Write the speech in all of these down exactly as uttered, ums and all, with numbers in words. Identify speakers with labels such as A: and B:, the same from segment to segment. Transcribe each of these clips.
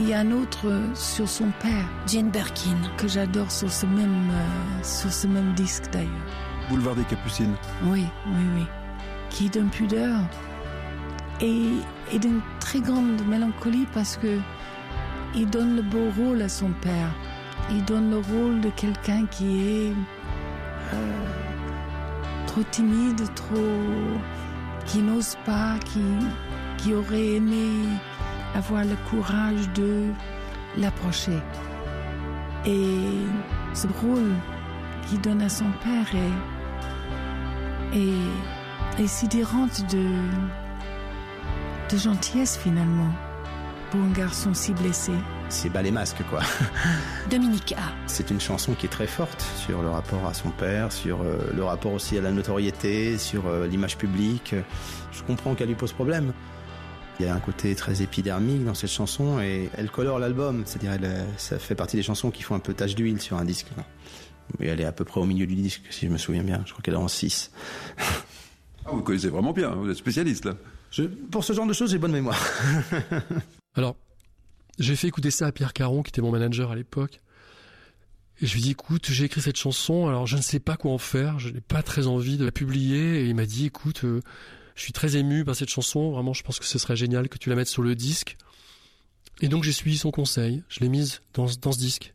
A: y a un autre sur son père,
B: Jane Birkin,
A: que j'adore sur ce même, euh, sur ce même disque d'ailleurs.
C: Boulevard des Capucines.
A: Oui, oui, oui. Qui est d'une pudeur et, et d'une très grande mélancolie parce que il donne le beau rôle à son père. Il donne le rôle de quelqu'un qui est euh, trop timide, trop, qui n'ose pas, qui, qui aurait aimé avoir le courage de l'approcher. Et ce rôle qu'il donne à son père est, est, est sidérante de, de gentillesse finalement pour un garçon si blessé.
D: C'est bas les masques, quoi.
B: Dominique A.
D: C'est une chanson qui est très forte sur le rapport à son père, sur euh, le rapport aussi à la notoriété, sur euh, l'image publique. Je comprends qu'elle lui pose problème. Il y a un côté très épidermique dans cette chanson et elle colore l'album. C'est-à-dire, elle, ça fait partie des chansons qui font un peu tache d'huile sur un disque. Et elle est à peu près au milieu du disque, si je me souviens bien. Je crois qu'elle est en six.
C: Ah, vous connaissez vraiment bien, vous êtes spécialiste, là.
D: Je, pour ce genre de choses, j'ai bonne mémoire.
E: Alors, j'ai fait écouter ça à Pierre Caron, qui était mon manager à l'époque. Et je lui ai dit, écoute, j'ai écrit cette chanson, alors je ne sais pas quoi en faire, je n'ai pas très envie de la publier. Et il m'a dit, écoute, euh, je suis très ému par cette chanson, vraiment, je pense que ce serait génial que tu la mettes sur le disque. Et donc j'ai suivi son conseil, je l'ai mise dans, dans ce disque.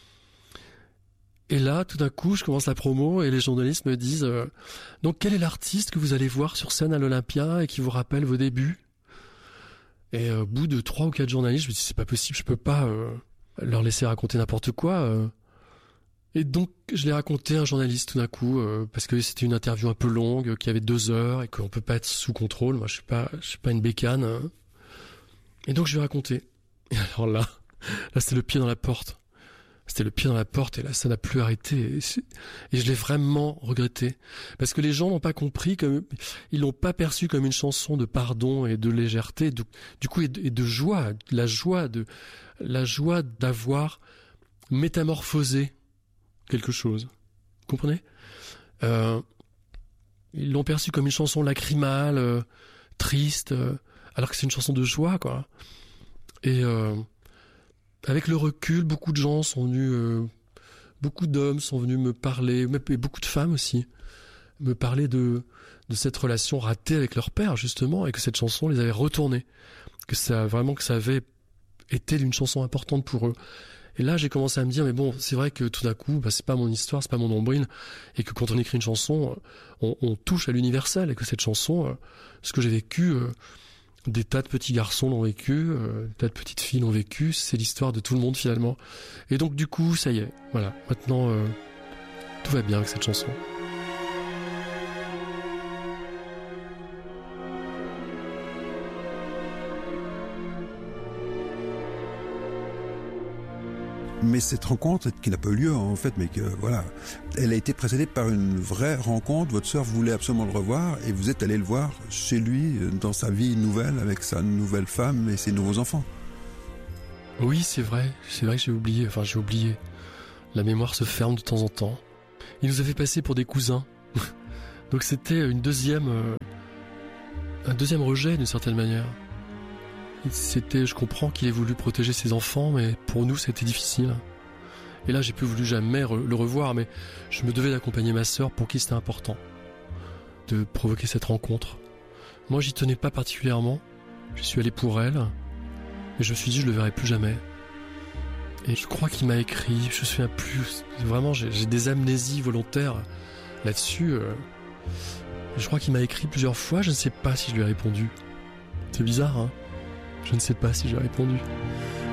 E: Et là, tout d'un coup, je commence la promo et les journalistes me disent, euh, donc quel est l'artiste que vous allez voir sur scène à l'Olympia et qui vous rappelle vos débuts ? Et euh, au bout de trois ou quatre journalistes, je me dis c'est pas possible, je peux pas euh, leur laisser raconter n'importe quoi. Euh. Et donc je l'ai raconté à un journaliste tout d'un coup euh, parce que c'était une interview un peu longue, qui avait deux heures et qu'on peut pas être sous contrôle. Moi je suis pas, je suis pas une bécane. Hein. Et donc je lui ai raconté. Et alors là, là c'était le pied dans la porte. C'était le pied dans la porte et là ça n'a plus arrêté et, et je l'ai vraiment regretté parce que les gens n'ont pas compris, comme ils l'ont pas perçu comme une chanson de pardon et de légèreté, du, du coup et de, et de joie, la joie de la joie d'avoir métamorphosé quelque chose. Vous comprenez ? euh, Ils l'ont perçu comme une chanson lacrymale, euh, triste, euh, alors que c'est une chanson de joie, quoi. Et euh, avec le recul, beaucoup de gens sont venus, euh, beaucoup d'hommes sont venus me parler, et beaucoup de femmes aussi, me parler de de cette relation ratée avec leur père justement, et que cette chanson les avait retournés, que ça vraiment que ça avait été une chanson importante pour eux. Et là, j'ai commencé à me dire, mais bon, c'est vrai que tout d'un coup, bah, c'est pas mon histoire, c'est pas mon nombril, et que quand on écrit une chanson, on, on touche à l'universel, et que cette chanson, euh, ce que j'ai vécu. Euh, Des tas de petits garçons l'ont vécu, euh, des tas de petites filles l'ont vécu, c'est l'histoire de tout le monde finalement. Et donc du coup, ça y est, voilà, maintenant euh, tout va bien avec cette chanson.
C: Mais cette rencontre, qui n'a pas eu lieu en fait, mais que voilà, elle a été précédée par une vraie rencontre. Votre sœur voulait absolument le revoir et vous êtes allé le voir chez lui, dans sa vie nouvelle, avec sa nouvelle femme et ses nouveaux enfants.
E: Oui, c'est vrai, c'est vrai que j'ai oublié, enfin j'ai oublié. La mémoire se ferme de temps en temps. Il nous avait passé pour des cousins. Donc c'était une deuxième, euh, un deuxième rejet d'une certaine manière. C'était, je comprends qu'il ait voulu protéger ses enfants, mais pour nous, c'était difficile. Et là, j'ai plus voulu jamais re- le revoir, mais je me devais d'accompagner ma sœur pour qui c'était important de provoquer cette rencontre. Moi, j'y tenais pas particulièrement. Je suis allé pour elle, mais je me suis dit, je le verrai plus jamais. Et je crois qu'il m'a écrit, je me souviens plus. Vraiment, j'ai, j'ai des amnésies volontaires là-dessus. Euh. Je crois qu'il m'a écrit plusieurs fois, je ne sais pas si je lui ai répondu. C'est bizarre, hein ? Je ne sais pas si j'ai répondu.